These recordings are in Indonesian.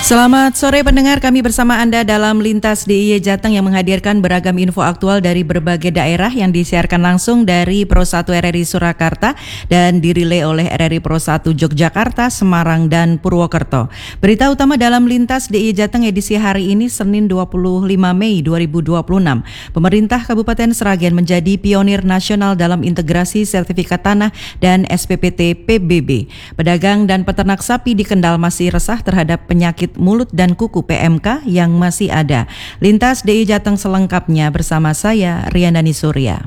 Selamat sore pendengar, kami bersama Anda dalam Lintas DIY Jateng yang menghadirkan beragam info aktual dari berbagai daerah yang disiarkan langsung dari Pro 1 RRI Surakarta dan dirilai oleh RRI Pro 1 Yogyakarta, Semarang, dan Purwokerto. Berita utama dalam Lintas DIY Jateng edisi hari ini Senin 25 Mei 2026. Pemerintah Kabupaten Sragen menjadi pionir nasional dalam integrasi sertifikat tanah dan SPPT PBB. Pedagang dan peternak sapi di Kendal masih resah terhadap penyakit mulut dan kuku PMK yang masih ada. Lintas DIY Jateng selengkapnya bersama saya, Riandani Surya.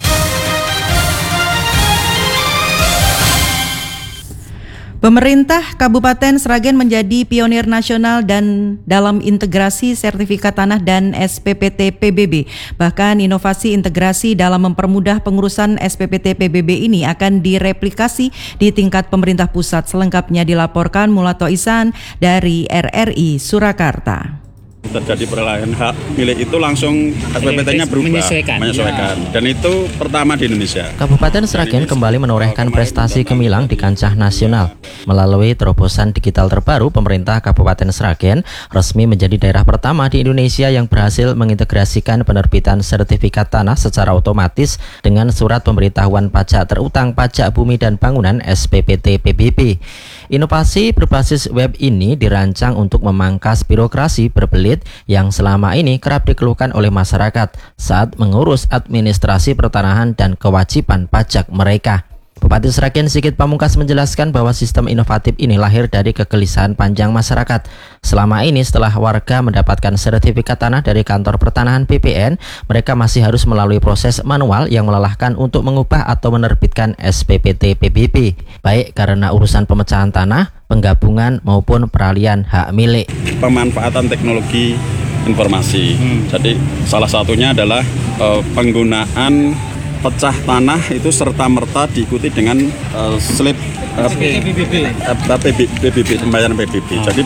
Pemerintah Kabupaten Sragen menjadi pionir nasional dan dalam integrasi sertifikat tanah dan SPPT PBB. Bahkan inovasi integrasi dalam mempermudah pengurusan SPPT PBB ini akan direplikasi di tingkat pemerintah pusat. Selengkapnya dilaporkan Mulato Ihsan dari RRI Surakarta. Terjadi peralihan hak milik itu langsung SPPT-nya berubah, menyesuaikan. Dan itu pertama di Indonesia. Kabupaten Sragen kembali menorehkan prestasi gemilang di kancah nasional. Melalui terobosan digital terbaru, pemerintah Kabupaten Sragen resmi menjadi daerah pertama di Indonesia yang berhasil mengintegrasikan penerbitan sertifikat tanah secara otomatis dengan surat pemberitahuan pajak terutang pajak bumi dan bangunan SPPT PBB. Inovasi berbasis web ini dirancang untuk memangkas birokrasi berbelit yang selama ini kerap dikeluhkan oleh masyarakat saat mengurus administrasi pertanahan dan kewajiban pajak mereka. Bupati Sragen Sigit Pamungkas menjelaskan bahwa sistem inovatif ini lahir dari kegelisahan panjang masyarakat. Selama ini setelah warga mendapatkan sertifikat tanah dari kantor pertanahan BPN, mereka masih harus melalui proses manual yang melelahkan untuk mengubah atau menerbitkan SPPT PBB, baik karena urusan pemecahan tanah, penggabungan maupun peralihan hak milik. Pemanfaatan teknologi informasi. Jadi salah satunya adalah penggunaan pecah tanah itu serta-merta diikuti dengan slip PBB, pembayaran PBB. Jadi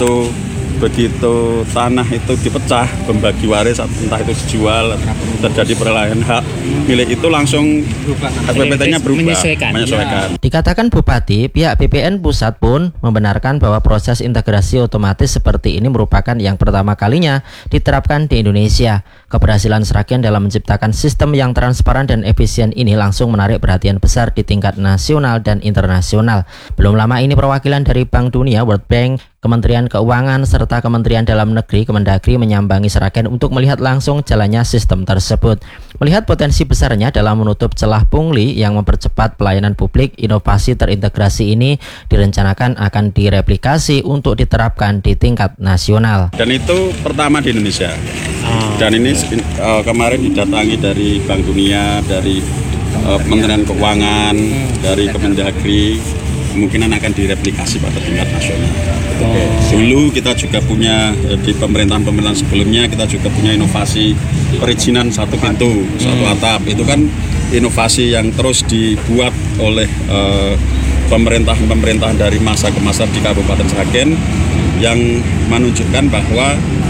begitu tanah itu dipecah, pembagi waris entah itu dijual, terjadi peralihan hak milik itu langsung SPPT-nya berubah, menyesuaikan. Dikatakan Bupati, pihak BPN Pusat pun membenarkan bahwa proses integrasi otomatis seperti ini merupakan yang pertama kalinya diterapkan di Indonesia. Keberhasilan Sragen dalam menciptakan sistem yang transparan dan efisien ini langsung menarik perhatian besar di tingkat nasional dan internasional. Belum lama ini perwakilan dari Bank Dunia, World Bank, Kementerian Keuangan, serta Kementerian Dalam Negeri, Kemendagri menyambangi Sragen untuk melihat langsung jalannya sistem tersebut. Melihat potensi besarnya dalam menutup celah pungli yang mempercepat pelayanan publik, inovasi terintegrasi ini direncanakan akan direplikasi untuk diterapkan di tingkat nasional. Dan itu pertama di Indonesia. Dan ini kemarin didatangi dari Bank Dunia, dari Kementerian Keuangan, dari Kemendagri, kemungkinan akan direplikasi pada tingkat nasional. Dulu kita juga punya di pemerintahan sebelumnya, kita juga punya inovasi perizinan satu pintu, satu atap. Itu kan inovasi yang terus dibuat oleh pemerintahan dari masa ke masa di Kabupaten Sragen yang menunjukkan bahwa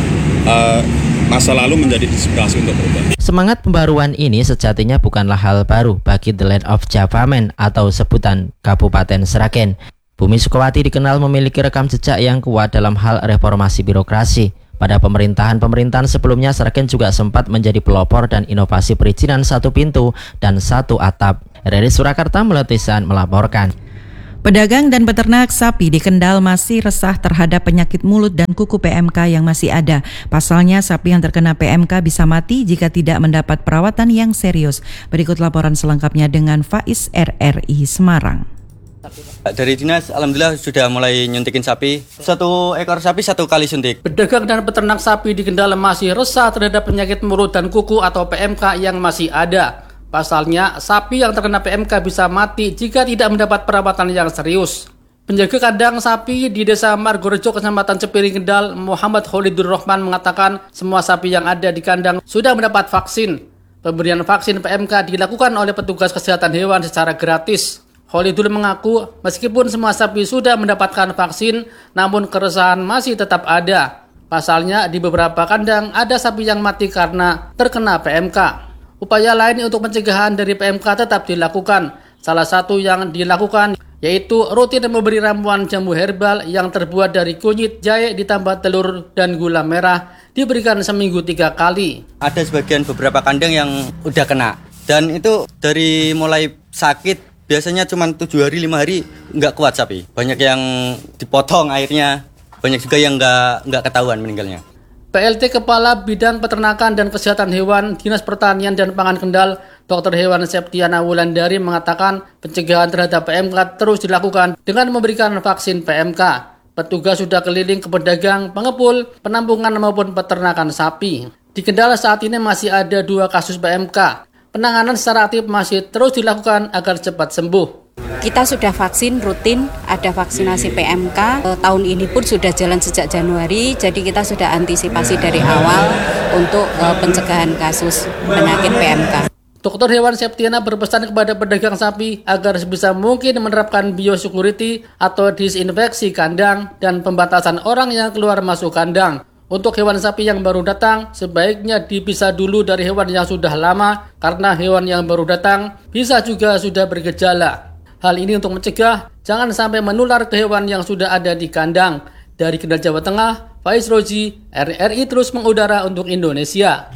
masa lalu menjadi inspirasi untuk berubah. Semangat pembaruan ini sejatinya bukanlah hal baru bagi The Land of Javamen atau sebutan Kabupaten Sragen. Bumi Sukawati dikenal memiliki rekam jejak yang kuat dalam hal reformasi birokrasi. Pada pemerintahan sebelumnya, Sragen juga sempat menjadi pelopor dan inovasi perizinan satu pintu dan satu atap. RRI Surakarta Mulato Ihsan melaporkan. Pedagang dan peternak sapi di Kendal masih resah terhadap penyakit mulut dan kuku PMK yang masih ada. Pasalnya, sapi yang terkena PMK bisa mati jika tidak mendapat perawatan yang serius. Berikut laporan selengkapnya dengan Faiz RRI Semarang. Dari dinas, alhamdulillah sudah mulai nyuntikin sapi. 1 ekor sapi 1 kali suntik. Pedagang dan peternak sapi di Kendal masih resah terhadap penyakit mulut dan kuku atau PMK yang masih ada. Pasalnya, sapi yang terkena PMK bisa mati jika tidak mendapat perawatan yang serius. Penjaga kandang sapi di Desa Margorejo, Kecamatan Cepiring, Kendal, Muhammad Kholidur Rahman mengatakan semua sapi yang ada di kandang sudah mendapat vaksin. Pemberian vaksin PMK dilakukan oleh petugas kesehatan hewan secara gratis. Kholidur mengaku meskipun semua sapi sudah mendapatkan vaksin, namun keresahan masih tetap ada. Pasalnya, di beberapa kandang ada sapi yang mati karena terkena PMK. Upaya lain untuk pencegahan dari PMK tetap dilakukan. Salah satu yang dilakukan yaitu rutin memberi ramuan jamu herbal yang terbuat dari kunyit, jahe ditambah telur dan gula merah, diberikan seminggu 3 kali. Ada sebagian beberapa kandang yang udah kena, dan itu dari mulai sakit biasanya cuma 7 hari 5 hari nggak kuat sapi. Banyak yang dipotong airnya, banyak juga yang nggak ketahuan meninggalnya. PLT Kepala Bidang Peternakan dan Kesehatan Hewan Dinas Pertanian dan Pangan Kendal, Dr. Hewan Septiana Wulandari mengatakan pencegahan terhadap PMK terus dilakukan dengan memberikan vaksin PMK. Petugas sudah keliling ke pedagang, pengepul, penampungan maupun peternakan sapi. Di Kendal saat ini masih ada 2 kasus PMK. Penanganan secara aktif masih terus dilakukan agar cepat sembuh. Kita sudah vaksin rutin, ada vaksinasi PMK. Tahun ini pun sudah jalan sejak Januari, jadi kita sudah antisipasi dari awal untuk pencegahan kasus penyakit PMK. Dr. Hewan Septiana berpesan kepada pedagang sapi agar sebisa mungkin menerapkan biosecurity atau disinfeksi kandang dan pembatasan orang yang keluar masuk kandang. Untuk hewan sapi yang baru datang, sebaiknya dipisah dulu dari hewan yang sudah lama karena hewan yang baru datang bisa juga sudah bergejala. Hal ini untuk mencegah jangan sampai menular ke hewan yang sudah ada di kandang. Dari Kendal, Jawa Tengah, Faiz Roji, RRI terus mengudara untuk Indonesia.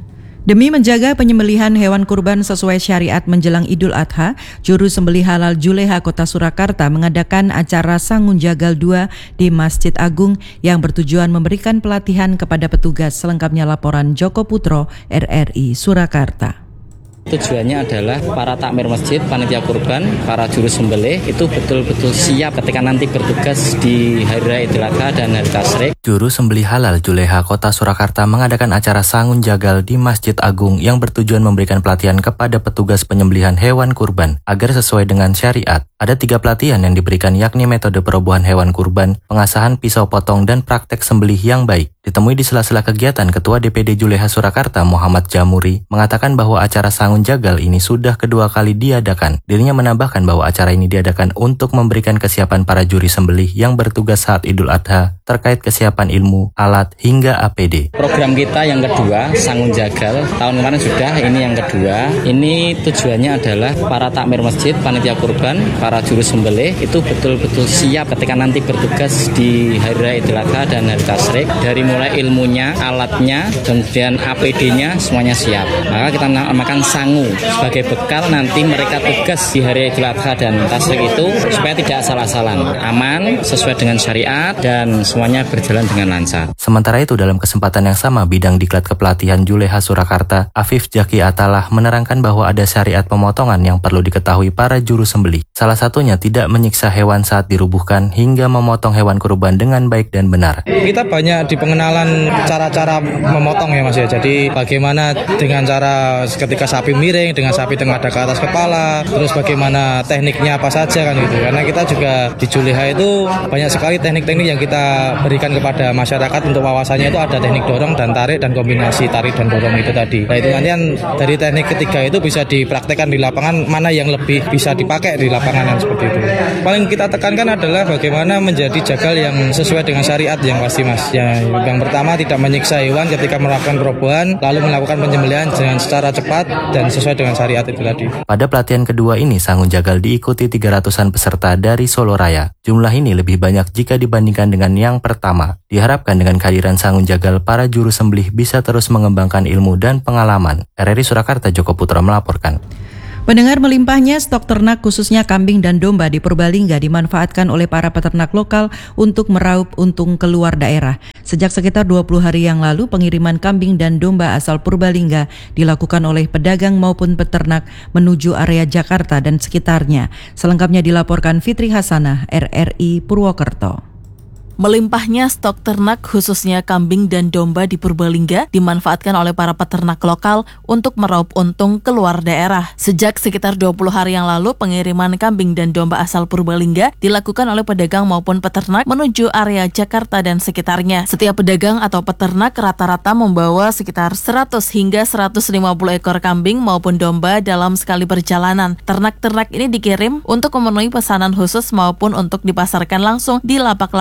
Demi menjaga penyembelihan hewan kurban sesuai syariat menjelang Idul Adha, Juru Sembelih Halal Juleha Kota Surakarta mengadakan acara Sangun Jagal 2 di Masjid Agung yang bertujuan memberikan pelatihan kepada petugas. Selengkapnya laporan Joko Putro, RRI Surakarta. Tujuannya adalah para takmir masjid, panitia kurban, para juru sembelih itu betul-betul siap ketika nanti bertugas di Hari Raya Idul Adha dan Hari Tasyrik. Juru Sembelih Halal Juleha Kota Surakarta mengadakan acara Sangun Jagal di Masjid Agung yang bertujuan memberikan pelatihan kepada petugas penyembelihan hewan kurban agar sesuai dengan syariat. Ada 3 pelatihan yang diberikan, yakni metode perobohan hewan kurban, pengasahan pisau potong, dan praktek sembelih yang baik. Ditemui di sela-sela kegiatan, Ketua DPD Juleha Surakarta Muhammad Jamuri mengatakan bahwa acara Sangun Jagal ini sudah kedua kali diadakan. Dirinya menambahkan bahwa acara ini diadakan untuk memberikan kesiapan para juri sembelih yang bertugas saat Idul Adha terkait kesiapan ilmu, alat, hingga APD. Program kita yang kedua, Sangun Jagal, tahun kemarin sudah, ini yang kedua. Ini tujuannya adalah para takmir masjid, panitia kurban, para juru sembelih itu betul-betul siap ketika nanti bertugas di Hari Raya Idul Adha dan Hari Tasyrik. Dari mulai ilmunya, alatnya, kemudian APD-nya semuanya siap. Maka kita namakan sangu sebagai bekal nanti mereka tugas di Hari Idul Adha dan Tasyrik itu supaya tidak salah-salan, aman, sesuai dengan syariat, dan semuanya berjalan dengan lancar. Sementara itu, dalam kesempatan yang sama, Bidang Diklat Kepelatihan Juleha Surakarta, Afif Jaki Atalah menerangkan bahwa ada syariat pemotongan yang perlu diketahui para juru sembelih. Salah satunya tidak menyiksa hewan saat dirubuhkan hingga memotong hewan kurban dengan baik dan benar. Kita banyak di pengenalan cara-cara memotong ya Mas ya. Jadi bagaimana dengan cara ketika sapi miring, dengan sapi tengadah ke atas kepala, terus bagaimana tekniknya apa saja kan gitu. Karena kita juga di Juleha itu banyak sekali teknik-teknik yang kita berikan kepada masyarakat untuk wawasannya. Itu ada teknik dorong dan tarik dan kombinasi tarik dan dorong itu tadi. Nah itu nanti dari teknik ketiga itu bisa dipraktekkan di lapangan mana yang lebih bisa dipakai di lapangan yang seperti itu. Paling kita tekankan adalah bagaimana menjadi jagal yang sesuai dengan syariat yang pasti Mas. Yang pertama tidak menyiksa hewan ketika melakukan perobohan, lalu melakukan penyembelihan dengan secara cepat dan sesuai dengan syariat itu tadi. Pada pelatihan kedua ini, Sangun Jagal diikuti 300-an peserta dari Solo Raya. Jumlah ini lebih banyak jika dibandingkan dengan yang pertama. Diharapkan dengan kehadiran Sangun Jagal, para juru sembelih bisa terus mengembangkan ilmu dan pengalaman. RRI Surakarta, Joko Putra melaporkan. Pendengar, melimpahnya stok ternak khususnya kambing dan domba di Purbalingga dimanfaatkan oleh para peternak lokal untuk meraup untung keluar daerah. Sejak sekitar 20 hari yang lalu, pengiriman kambing dan domba asal Purbalingga dilakukan oleh pedagang maupun peternak menuju area Jakarta dan sekitarnya. Selengkapnya dilaporkan Fitri Hasanah, RRI Purwokerto. Melimpahnya stok ternak khususnya kambing dan domba di Purbalingga dimanfaatkan oleh para peternak lokal untuk meraup untung keluar daerah. Sejak sekitar 20 hari yang lalu, pengiriman kambing dan domba asal Purbalingga dilakukan oleh pedagang maupun peternak menuju area Jakarta dan sekitarnya. Setiap pedagang atau peternak rata-rata membawa sekitar 100 hingga 150 ekor kambing maupun domba dalam sekali perjalanan. Ternak-ternak ini dikirim untuk memenuhi pesanan khusus maupun untuk dipasarkan langsung di lapak-lapak hewan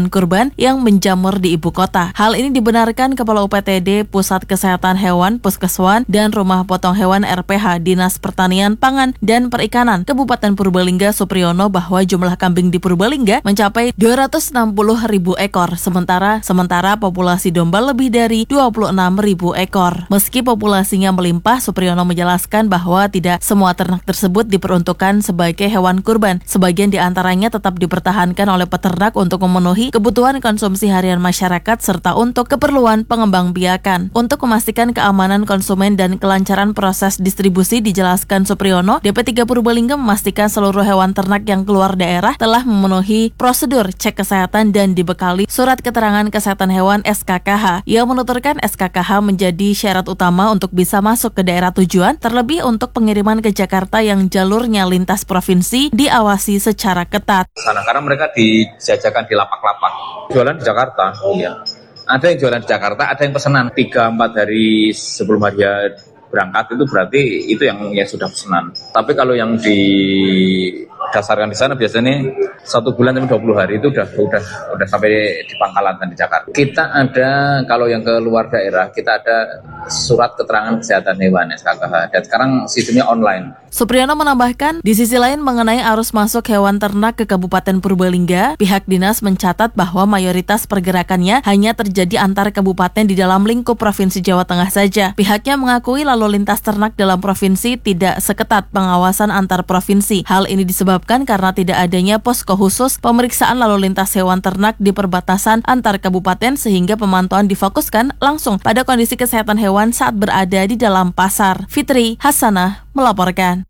hewan kurban yang menjamur di ibu kota. Hal ini dibenarkan Kepala UPTD Pusat Kesehatan Hewan Puskeswan dan Rumah Potong Hewan RPH Dinas Pertanian, Pangan, dan Perikanan Kabupaten Purbalingga Supriyono bahwa jumlah kambing di Purbalingga mencapai 260.000 ekor, sementara populasi domba lebih dari 26.000 ekor. Meski populasinya melimpah, Supriyono menjelaskan bahwa tidak semua ternak tersebut diperuntukkan sebagai hewan kurban. Sebagian di antaranya tetap dipertahankan oleh peternak untuk memenuhi kebutuhan konsumsi harian masyarakat serta untuk keperluan pengembangbiakan. Untuk memastikan keamanan konsumen dan kelancaran proses distribusi, dijelaskan Supriyono, DP3 Purbalingga memastikan seluruh hewan ternak yang keluar daerah telah memenuhi prosedur cek kesehatan dan dibekali surat keterangan kesehatan hewan SKKH. Ia menuturkan SKKH menjadi syarat utama untuk bisa masuk ke daerah tujuan, terlebih untuk pengiriman ke Jakarta yang jalurnya lintas provinsi diawasi secara ketat. Karena mereka dijajakan di lapak-lapak, jualan di Jakarta, ya. Ada yang jualan di Jakarta, ada yang pesanan 3-4 hari sebelum hari berangkat, itu berarti itu yang sudah pesanan. Tapi kalau yang didasarkan di sana biasanya 1 bulan sampai 20 hari itu udah sampai di pangkalan dan di Jakarta. Kita ada, kalau yang ke luar daerah, kita ada surat keterangan kesehatan hewan SKKH, dan sekarang sistemnya online. Supriyono menambahkan, di sisi lain mengenai arus masuk hewan ternak ke Kabupaten Purbalingga, pihak dinas mencatat bahwa mayoritas pergerakannya hanya terjadi antar kabupaten di dalam lingkup Provinsi Jawa Tengah saja. Pihaknya mengakui lalu lintas ternak dalam provinsi tidak seketat pengawasan antar provinsi. Hal ini disebabkan karena tidak adanya posko khusus pemeriksaan lalu lintas hewan ternak di perbatasan antar kabupaten, sehingga pemantauan difokuskan langsung pada kondisi kesehatan hewan saat berada di dalam pasar. Fitri Hasanah melaporkan.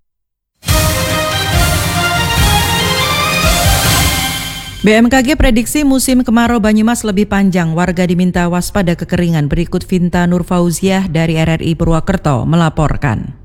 BMKG prediksi musim kemarau Banyumas lebih panjang, warga diminta waspada kekeringan. Berikut Vinta Nurfauziah dari RRI Purwakerto melaporkan.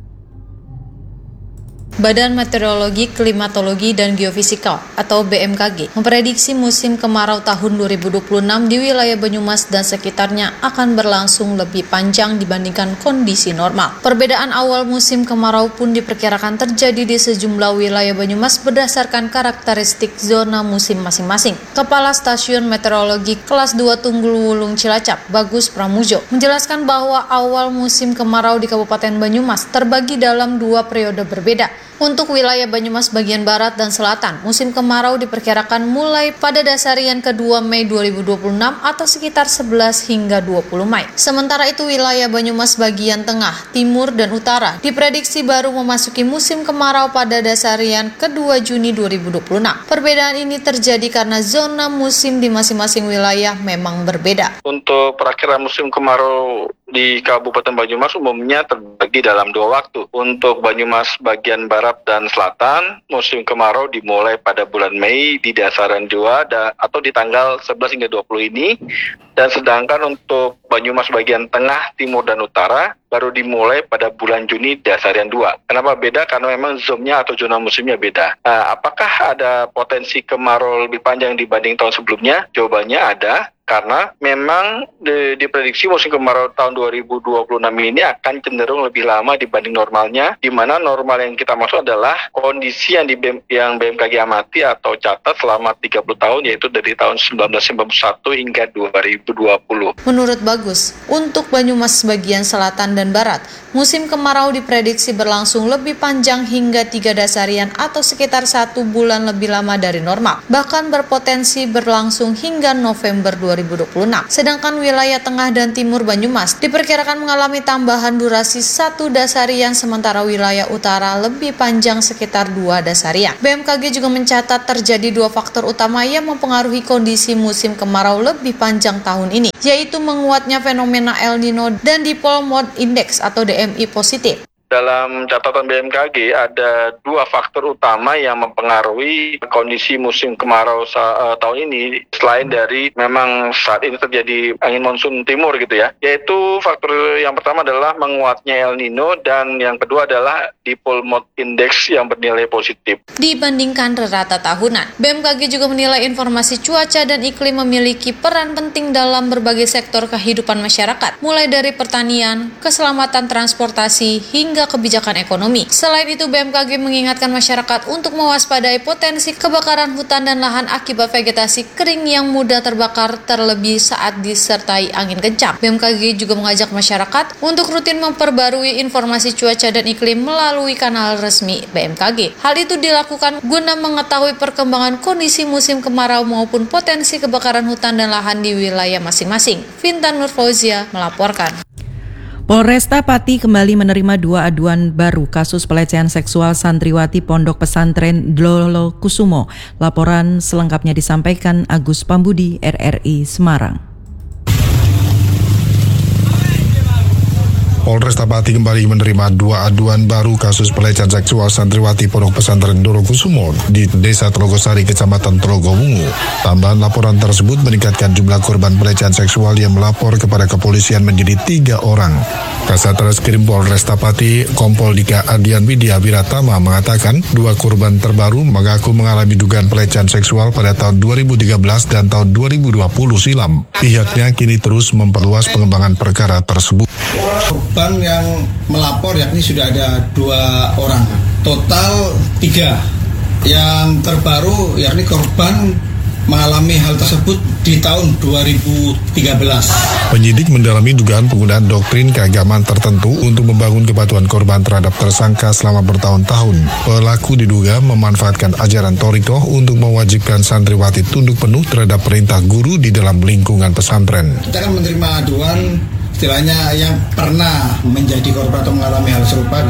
Badan Meteorologi, Klimatologi, dan Geofisika atau BMKG memprediksi musim kemarau tahun 2026 di wilayah Banyumas dan sekitarnya akan berlangsung lebih panjang dibandingkan kondisi normal. Perbedaan awal musim kemarau pun diperkirakan terjadi di sejumlah wilayah Banyumas berdasarkan karakteristik zona musim masing-masing. Kepala Stasiun Meteorologi Kelas 2 Tunggul Wulung Cilacap, Bagus Pramujo, menjelaskan bahwa awal musim kemarau di Kabupaten Banyumas terbagi dalam 2 periode berbeda. Untuk wilayah Banyumas bagian barat dan selatan, musim kemarau diperkirakan mulai pada dasarian kedua Mei 2026 atau sekitar 11 hingga 20 Mei. Sementara itu wilayah Banyumas bagian tengah, timur, dan utara diprediksi baru memasuki musim kemarau pada dasarian kedua Juni 2026. Perbedaan ini terjadi karena zona musim di masing-masing wilayah memang berbeda. Untuk perakhiran musim kemarau di Kabupaten Banyumas umumnya terbagi dalam 2 waktu. Untuk Banyumas bagian barat dan selatan, musim kemarau dimulai pada bulan Mei di dasaran 2 atau di tanggal 11 hingga 20 ini. Dan sedangkan untuk Banyumas bagian tengah, timur, dan utara baru dimulai pada bulan Juni dasarian 2. Kenapa beda? Karena memang zona atau zona musimnya beda. Nah, apakah ada potensi kemarau lebih panjang dibanding tahun sebelumnya? Jawabannya ada. Karena memang diprediksi musim kemarau tahun 2026 ini akan cenderung lebih lama dibanding normalnya, di mana normal yang kita maksud adalah kondisi yang BMKG amati atau catat selama 30 tahun, yaitu dari tahun 1991 hingga 2020. Menurut Bagus, untuk Banyumas bagian selatan dan barat, musim kemarau diprediksi berlangsung lebih panjang hingga 3 dasarian atau sekitar 1 bulan lebih lama dari normal, bahkan berpotensi berlangsung hingga November 2026. Sedangkan wilayah tengah dan timur Banyumas diperkirakan mengalami tambahan durasi 1 dasarian, sementara wilayah utara lebih panjang sekitar 2 dasarian. BMKG juga mencatat terjadi 2 faktor utama yang mempengaruhi kondisi musim kemarau lebih panjang tahun ini, yaitu menguatnya fenomena El Nino dan Dipole Mode Index atau DMI positif. Dalam catatan BMKG ada 2 faktor utama yang mempengaruhi kondisi musim kemarau tahun ini, selain dari memang saat ini terjadi angin monsun timur gitu ya, yaitu faktor yang pertama adalah menguatnya El Nino dan yang kedua adalah Dipole Mode Index yang bernilai positif. Dibandingkan rata tahunan, BMKG juga menilai informasi cuaca dan iklim memiliki peran penting dalam berbagai sektor kehidupan masyarakat, mulai dari pertanian, keselamatan transportasi, hingga hingga kebijakan ekonomi. Selain itu, BMKG mengingatkan masyarakat untuk mewaspadai potensi kebakaran hutan dan lahan akibat vegetasi kering yang mudah terbakar terlebih saat disertai angin kencang. BMKG juga mengajak masyarakat untuk rutin memperbarui informasi cuaca dan iklim melalui kanal resmi BMKG. Hal itu dilakukan guna mengetahui perkembangan kondisi musim kemarau maupun potensi kebakaran hutan dan lahan di wilayah masing-masing. Fintan Nur Fauzia melaporkan. Polresta Pati kembali menerima 2 aduan baru kasus pelecehan seksual santriwati Pondok Pesantren Dlolo Kusumo. Laporan selengkapnya disampaikan Agus Pambudi, RRI Semarang. Polresta Pati kembali menerima 2 aduan baru kasus pelecehan seksual santriwati Pondok Pesantren Dlolo Kusumo di Desa Telogosari, Kecamatan Telogowungu. Tambahan laporan tersebut meningkatkan jumlah korban pelecehan seksual yang melapor kepada kepolisian menjadi 3 orang. Kasat Reskrim Polresta Pati, Kompol Dika Ardian Widya Wiratama mengatakan 2 korban terbaru mengaku mengalami dugaan pelecehan seksual pada tahun 2013 dan tahun 2020 silam. Pihaknya kini terus memperluas pengembangan perkara tersebut. Korban yang melapor yakni sudah ada 2 orang, total 3. Yang terbaru yakni korban mengalami hal tersebut di tahun 2013. Penyidik mendalami dugaan penggunaan doktrin keagamaan tertentu untuk membangun kepatuhan korban terhadap tersangka selama bertahun-tahun. Pelaku diduga memanfaatkan ajaran Thoriko untuk mewajibkan santriwati tunduk penuh terhadap perintah guru di dalam lingkungan pesantren. Kita akan menerima aduan istilahnya yang pernah menjadi korban atau mengalami hal serupa,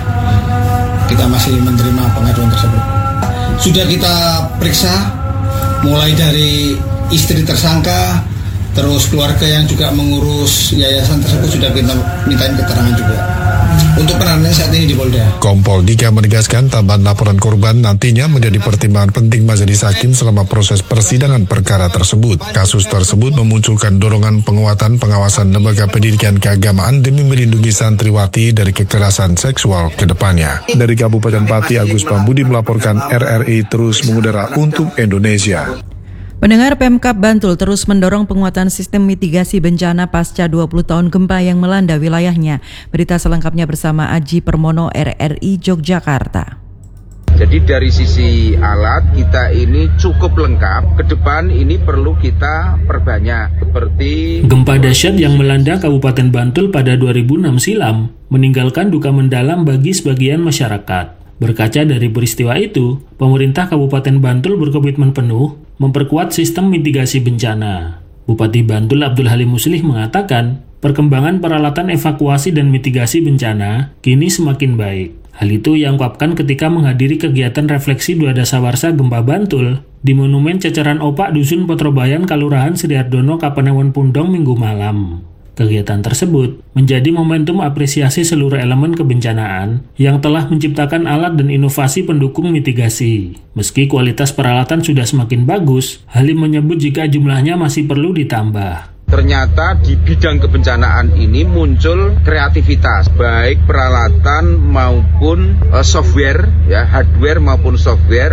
kita masih menerima pengaduan tersebut. Sudah kita periksa mulai dari istri tersangka, terus keluarga yang juga mengurus yayasan tersebut sudah kita mintain keterangan juga. Untuk penanganan saat ini di Polda. Kompol Dika menegaskan tambahan laporan korban nantinya menjadi pertimbangan penting majelis hakim selama proses persidangan perkara tersebut. Kasus tersebut memunculkan dorongan penguatan pengawasan lembaga pendidikan keagamaan demi melindungi santriwati dari kekerasan seksual ke depannya. Dari Kabupaten Pati, Agus Pambudi melaporkan, RRI terus mengudara untuk Indonesia. Pendengar, Pemkab Bantul terus mendorong penguatan sistem mitigasi bencana pasca 20 tahun gempa yang melanda wilayahnya. Berita selengkapnya bersama Aji Permono, RRI Yogyakarta. Jadi dari sisi alat kita ini cukup lengkap. Ke depan ini perlu kita perbanyak. Seperti gempa dahsyat yang melanda Kabupaten Bantul pada 2006 silam meninggalkan duka mendalam bagi sebagian masyarakat. Berkaca dari peristiwa itu, pemerintah Kabupaten Bantul berkomitmen penuh memperkuat sistem mitigasi bencana. Bupati Bantul Abdul Halim Muslih mengatakan, perkembangan peralatan evakuasi dan mitigasi bencana kini semakin baik. Hal itu ia ungkapkan ketika menghadiri kegiatan refleksi Dua Dasawarsa Gempa Bantul di Monumen Ceceran Opak Dusun Potrobayan, Kalurahan Sediardono, Kapanewon Pundong Minggu malam. Kegiatan tersebut menjadi momentum apresiasi seluruh elemen kebencanaan yang telah menciptakan alat dan inovasi pendukung mitigasi. Meski kualitas peralatan sudah semakin bagus, Halim menyebut jika jumlahnya masih perlu ditambah. Ternyata di bidang kebencanaan ini muncul kreativitas, baik peralatan maupun software, ya, hardware maupun software,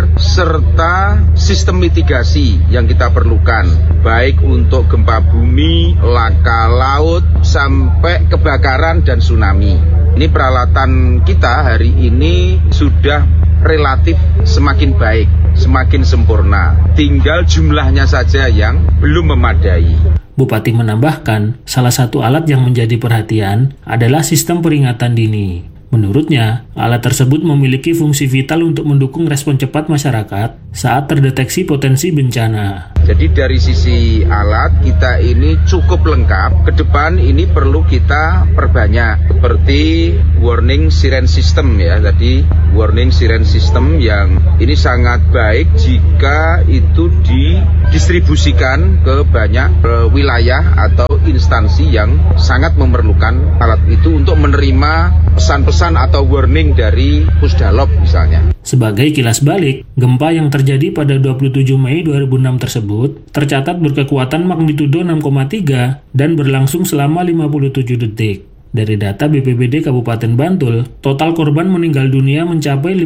serta sistem mitigasi yang kita perlukan, baik untuk gempa bumi, laka laut, sampai kebakaran dan tsunami. Ini peralatan kita hari ini sudah relatif semakin baik, semakin sempurna. Tinggal jumlahnya saja yang belum memadai. Bupati menambahkan, salah satu alat yang menjadi perhatian adalah sistem peringatan dini. Menurutnya, alat tersebut memiliki fungsi vital untuk mendukung respon cepat masyarakat saat terdeteksi potensi bencana. Jadi dari sisi alat kita ini cukup lengkap. Ke depan ini perlu kita perbanyak, seperti warning siren system, ya. Tadi warning siren system yang ini sangat baik jika itu didistribusikan ke banyak wilayah atau instansi yang sangat memerlukan alat itu untuk menerima pesan-pesan atau warning dari Pusdalop misalnya. Sebagai kilas balik, gempa yang terjadi pada 27 Mei 2006 tersebut tercatat berkekuatan magnitudo 6,3 dan berlangsung selama 57 detik. Dari data BPBD Kabupaten Bantul, total korban meninggal dunia mencapai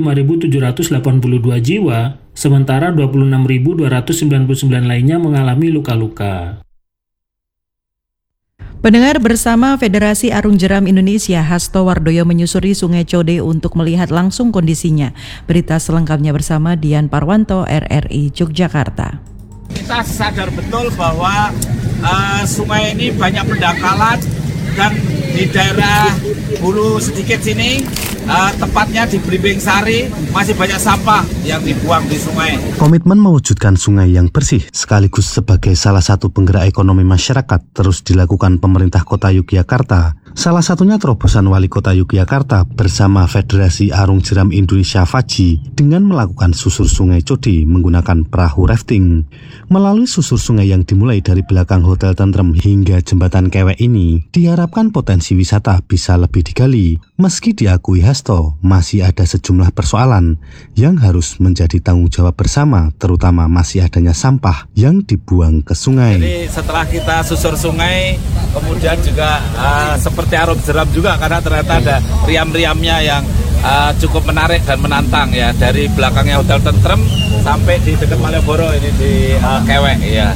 5.782 jiwa, sementara 26.299 lainnya mengalami luka-luka. Pendengar, bersama Federasi Arung Jeram Indonesia, Hasto Wardoyo menyusuri Sungai Code untuk melihat langsung kondisinya. Berita selengkapnya bersama Dian Parwanto, RRI Yogyakarta. Kita sadar betul bahwa sungai ini banyak pendangkalan dan di daerah hulu sedikit sini, tepatnya di Blimbing Sari, masih banyak sampah yang dibuang di sungai. Komitmen mewujudkan sungai yang bersih sekaligus sebagai salah satu penggerak ekonomi masyarakat terus dilakukan pemerintah Kota Yogyakarta. Salah satunya terobosan Wali Kota Yogyakarta bersama Federasi Arung Jeram Indonesia FAJI dengan melakukan susur Sungai Code menggunakan perahu rafting. Melalui susur sungai yang dimulai dari belakang Hotel Tentrem hingga Jembatan Kewek ini, diharapkan potensi wisata bisa lebih digali. Meski diakui Hasto, masih ada sejumlah persoalan yang harus menjadi tanggung jawab bersama, terutama masih adanya sampah yang dibuang ke sungai. Jadi setelah kita susur sungai, kemudian juga seperti Arung Jeram juga, karena ternyata ada riam-riamnya yang cukup menarik dan menantang ya, dari belakangnya Hotel Tentrem sampai di dekat Malioboro ini di Kewek ya.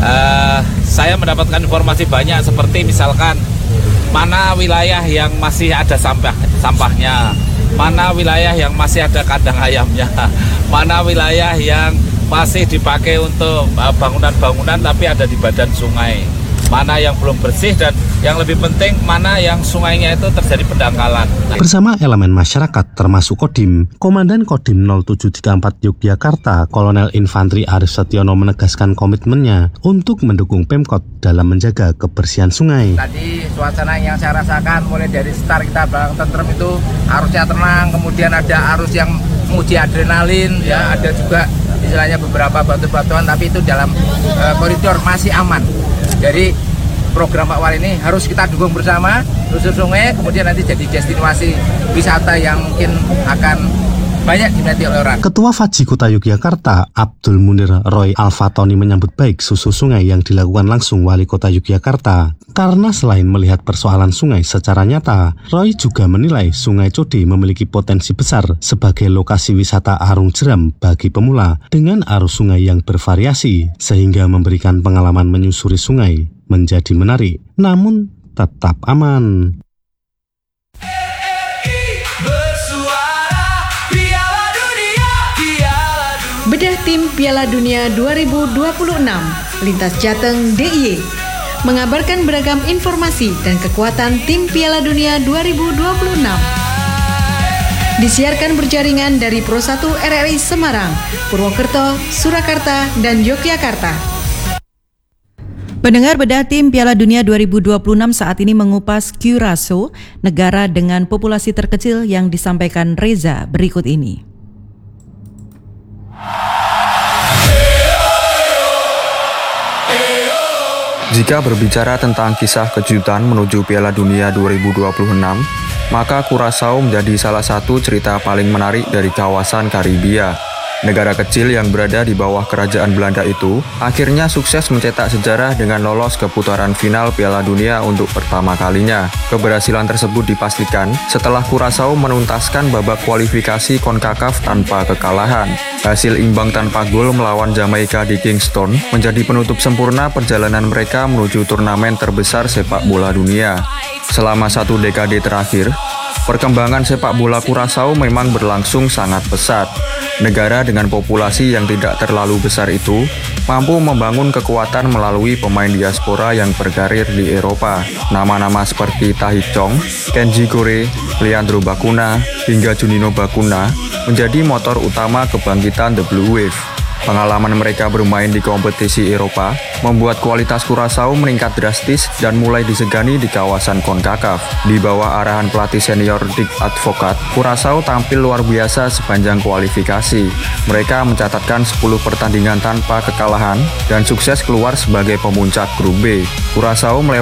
Saya mendapatkan informasi banyak seperti misalkan mana wilayah yang masih ada sampahnya, mana wilayah yang masih ada kandang ayamnya, mana wilayah yang masih dipakai untuk bangunan-bangunan tapi ada di badan sungai, mana yang belum bersih, dan yang lebih penting mana yang sungainya itu terjadi pendangkalan. Bersama elemen masyarakat termasuk Kodim, Komandan Kodim 0734 Yogyakarta, Kolonel Infantri Arif Setiono menegaskan komitmennya untuk mendukung Pemkot dalam menjaga kebersihan sungai. Tadi suasana yang saya rasakan mulai dari start kita belakang Tentrem itu arusnya tenang, kemudian ada arus yang menguji adrenalin, ya ada juga istilahnya beberapa batu-batuan, tapi itu dalam koridor masih aman. Jadi program Pak Wali ini harus kita dukung bersama, susur sungai, kemudian nanti jadi destinasi wisata yang mungkin akan banyak diminati oleh orang. Ketua FAJI Kota Yogyakarta, Abdul Munir Roy Alfatoni menyambut baik susur sungai yang dilakukan langsung Wali Kota Yogyakarta. Karena selain melihat persoalan sungai secara nyata, Roy juga menilai Sungai Code memiliki potensi besar sebagai lokasi wisata arung jeram bagi pemula dengan arus sungai yang bervariasi, sehingga memberikan pengalaman menyusuri sungai menjadi menarik, namun tetap aman. Bedah tim Piala Dunia 2026, Lintas Jateng DIY mengabarkan beragam informasi dan kekuatan tim Piala Dunia 2026. Disiarkan berjaringan dari Pro 1 RRI Semarang, Purwokerto, Surakarta, dan Yogyakarta. Pendengar, bedah tim Piala Dunia 2026 saat ini mengupas Curaçao, negara dengan populasi terkecil yang disampaikan Reza berikut ini. Jika berbicara tentang kisah kejutan menuju Piala Dunia 2026, maka Curaçao menjadi salah satu cerita paling menarik dari kawasan Karibia. Negara kecil yang berada di bawah kerajaan Belanda itu akhirnya sukses mencetak sejarah dengan lolos ke putaran final Piala Dunia untuk pertama kalinya. Keberhasilan tersebut dipastikan setelah Curaçao menuntaskan babak kualifikasi CONCACAF tanpa kekalahan. Hasil imbang tanpa gol melawan Jamaika di Kingston menjadi penutup sempurna perjalanan mereka menuju turnamen terbesar sepak bola dunia. Selama 1 dekade terakhir, perkembangan sepak bola Curaçao memang berlangsung sangat pesat. Negara dengan populasi yang tidak terlalu besar itu mampu membangun kekuatan melalui pemain diaspora yang berkarir di Eropa. Nama-nama seperti Tahith Chong, Kenji Gore, Leandro Bacuna, hingga Juninho Bacuna menjadi motor utama kebangkitan The Blue Wave. Pengalaman mereka bermain di kompetisi Eropa membuat kualitas Curaçao meningkat drastis dan mulai disegani di kawasan CONCACAF. Di bawah arahan pelatih senior Dick Advocaat, Curaçao tampil luar biasa sepanjang kualifikasi. Mereka mencatatkan 10 pertandingan tanpa kekalahan dan sukses keluar sebagai pemuncak grup B. Curaçao